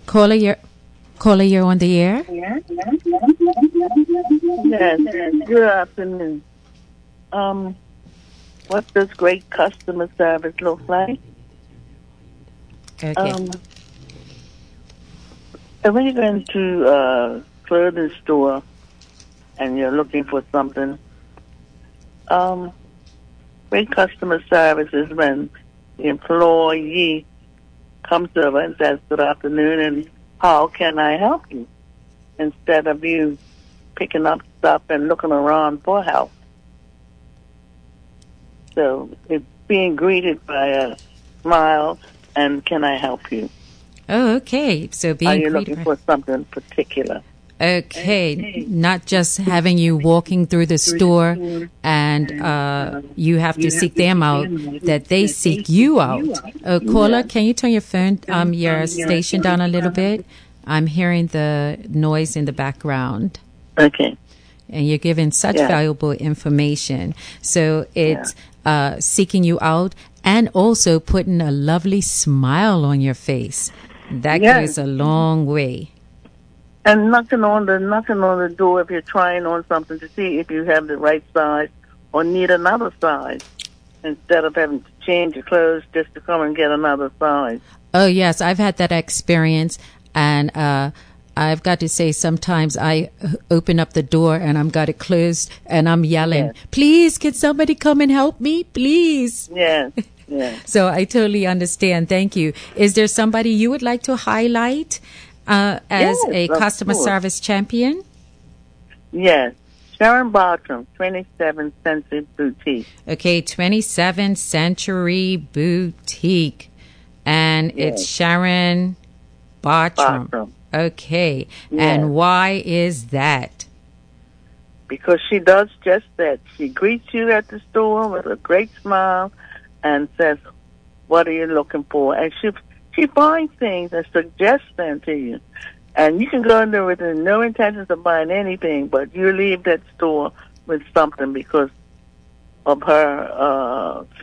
Caller, you're on the air. Yes. Good afternoon. What does great customer service look like? Okay. When you go into a clothing store and you're looking for something, great customer service is when the employee comes over and says, "Good afternoon, and how can I help you?" Instead of you picking up stuff and looking around for help. So it's being greeted by a smile and "Can I help you?" Oh, okay. So being Are you greeted looking for something particular? Okay, not just having you walking through the store and you have to seek them out, that they seek you out. Caller, can you turn your phone, your station down a little bit? I'm hearing the noise in the background. Okay. And you're giving such valuable information. So it's seeking you out and also putting a lovely smile on your face. That goes a long way. And knocking on the door if you're trying on something to see if you have the right size or need another size, instead of having to change your clothes just to come and get another size. Oh yes, I've had that experience, and I've got to say sometimes I open up the door and I'm got it closed and I'm yelling, "Please, can somebody come and help me, please?" Yes. Yes. So I totally understand. Thank you. Is there somebody you would like to highlight as a customer service champion? Yes. Sharon Bartram, 27th Century Boutique. Okay, 27th Century Boutique. And it's Sharon Bartram. Okay. Yes. And why is that? Because she does just that. She greets you at the store with a great smile and says, "What are you looking for?" And she finds things and suggests them to you. And you can go in there with no intentions of buying anything, but you leave that store with something because of her